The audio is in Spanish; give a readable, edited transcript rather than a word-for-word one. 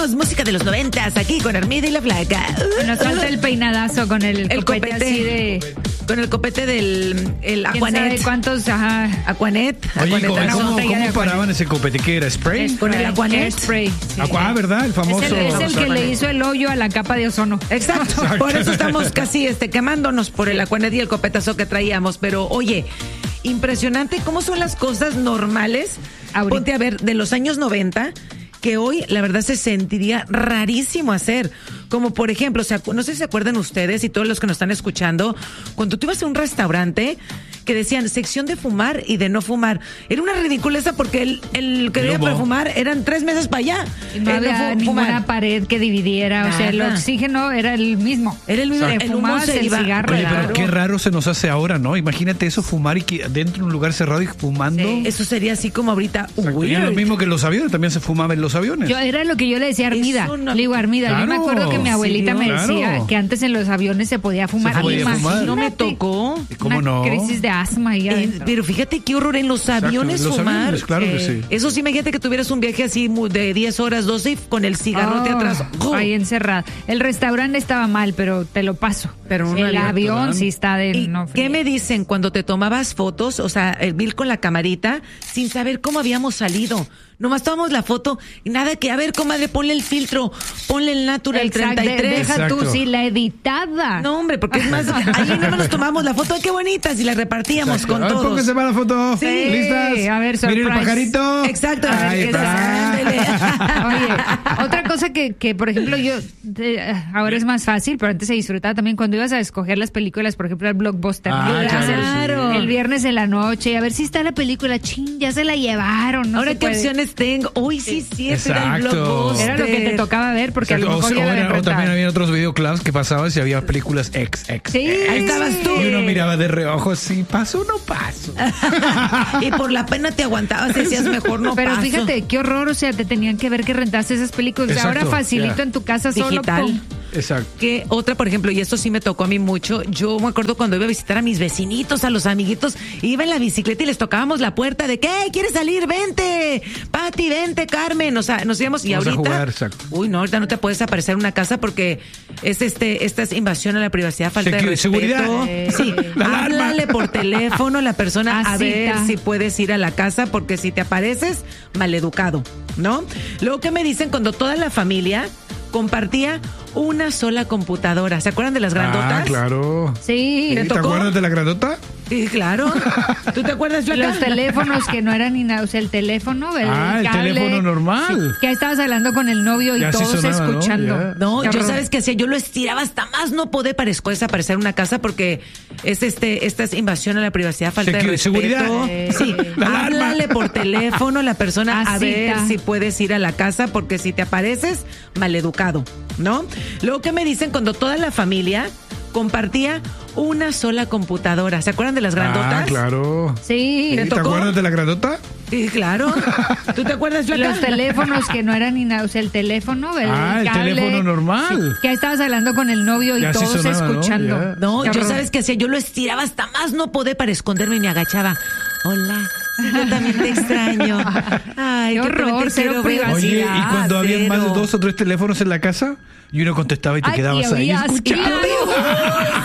Continuamos, música de los 90s, aquí con Armida y la Flaca. Nos falta el peinadazo con el copete así de... Con el copete del Aquanet. ¿Quién sabe cuántos? Ajá. Aquanet. Oye, Aquanet. ¿cómo paraban ese copete? ¿Qué era? ¿Spray? Con el Aquanet. Spray. Sí. ¿Verdad? El famoso... Es el que le hizo el hoyo a la capa de ozono. Exacto. Por eso estamos casi quemándonos por el Aquanet y el copetazo que traíamos. Pero, oye, impresionante cómo son las cosas normales. Ahorita. Ponte a ver, de los años 90, que hoy, la verdad, se sentiría rarísimo hacer. Como, por ejemplo, no sé si se acuerdan ustedes y todos los que nos están escuchando, cuando tú ibas a un restaurante que decían sección de fumar y de no fumar. Era una ridiculeza porque el que quería fumar eran 3 meses para allá. Y no había ninguna pared que dividiera. Nada. O sea, el oxígeno era el mismo. Era el mismo. Se El fumaba humo se el iba. cigarro. Oye, pero Claro. qué raro se nos hace ahora, ¿no? Imagínate eso, fumar y que dentro de un lugar cerrado y fumando. Sí. Eso sería así como ahorita. Y es lo mismo que en los aviones, también se fumaba en los aviones. Era lo que yo le decía a Armida. Eso no- Le digo, Armida, yo me Claro. acuerdo que mi abuelita me Claro. decía que antes en los aviones se podía fumar. Se podía fumar. Imagínate No me tocó. ¿Cómo no? Una crisis de asma ahí adentro. Pero fíjate qué horror en los aviones en los fumar. aviones, claro que sí. Eso sí, imagínate que tuvieras un viaje así de 10 horas, 12 y con el cigarrote atrás. Ahí encerrado. El restaurante estaba mal, pero te lo paso. Pero un el avión, avión sí está de ¿Y no qué frío. me dicen cuando te tomabas fotos? O sea, el Bill con la camarita, sin saber cómo habíamos salido. Nomás tomamos la foto y nada que, a ver, comadre, ponle el filtro, ponle el Natural Exacto, 33. deja tú, Exacto. sí, la editada. No, hombre, porque es más, ahí nada más nos tomamos la foto, ¡ay, qué bonitas! Y la repartíamos con Ay, todos. pónganse para la foto. Sí. ¿Listas? A ver, Miren el surprise. pajarito. Exacto. Ahí está. Ándele. Oye, otra cosa que por ejemplo, ahora es más fácil, pero antes se disfrutaba también cuando ibas a escoger las películas, por ejemplo, al Blockbuster. Ah, ¿no? claro. El viernes en la noche, y a ver si está la película, ya se la llevaron. No Ahora, se ¿qué puede. opciones tengo? Uy, sí, cierto, era el Exacto. Blockbuster. Era lo que te tocaba ver, porque a lo Exacto. mejor ya la O también rentar. había otros videoclubs que pasabas y había películas XX. Sí, Ahí estabas tú. Y uno miraba de reojo, sí, paso o no paso. Y por la pena te aguantabas y decías, mejor no Pero paso. fíjate, qué horror, o sea, te tenían que ver que rentaste esas películas. Exacto, Ahora facilito ya. en tu casa solo. Digital. pum. Exacto. Que otra, por ejemplo, y esto sí me tocó a mí mucho, yo me acuerdo cuando iba a visitar a mis vecinitos, a los amiguitos, iba en la bicicleta y les tocábamos la puerta de, ¿qué? ¿Quieres salir? Vente, Pati, vente, Carmen, o sea, nos íbamos y Vamos a ahorita, jugar, exacto. uy, no, ahorita no te puedes aparecer en una casa porque es esta es invasión a la privacidad, falta de respeto. Seguridad. Sí, La alarma. háblale por teléfono a la persona a ver Cita. si puedes ir a la casa porque si te apareces, maleducado, ¿no? Luego, ¿qué me dicen cuando toda la familia compartía una sola computadora? ¿Se acuerdan de las grandotas? Ah, claro. Sí. ¿Te ¿Te tocó? acuerdas de la grandota? Sí, claro. ¿Tú te acuerdas, Flaca? Los teléfonos que no eran ni nada, o sea, el teléfono, el Ah, el cable, teléfono normal. que estabas hablando con el novio y Ya sí todos sonaba, ¿no? escuchando. Ya. No, Qué yo horror. sabes qué hacía, yo lo estiraba hasta más no poder para después aparecer en una casa porque es esta es invasión a la privacidad, falta de respeto. Seguridad. Sí, La alarma. háblale por teléfono a la persona a ver Cita. si puedes ir a la casa porque si te apareces, maleducado, ¿no? Luego, ¿qué me dicen cuando toda la familia compartía una sola computadora? ¿Se acuerdan de las grandotas? Ah, claro. Sí. ¿Te ¿Te tocó? acuerdas de la grandota? Sí, claro. ¿Tú te acuerdas, Flaca? Los teléfonos que no eran ni nada, o sea, el teléfono, el Ah, el cable, teléfono normal. que estabas hablando con el novio y Ya sí todos sonaba, ¿no? escuchando. Ya. No, Qué yo horror. sabes qué hacía, yo lo estiraba hasta más no poder para esconderme y me agachaba. Hola, sí, yo también te extraño. Ay, Qué que horror, también te cero quiero ver. privacidad. Oye, y cuando habían más de Cero. 2 o 3 teléfonos en la casa, y uno contestaba y te Ay, quedabas y ahí oías, escuchando. claro.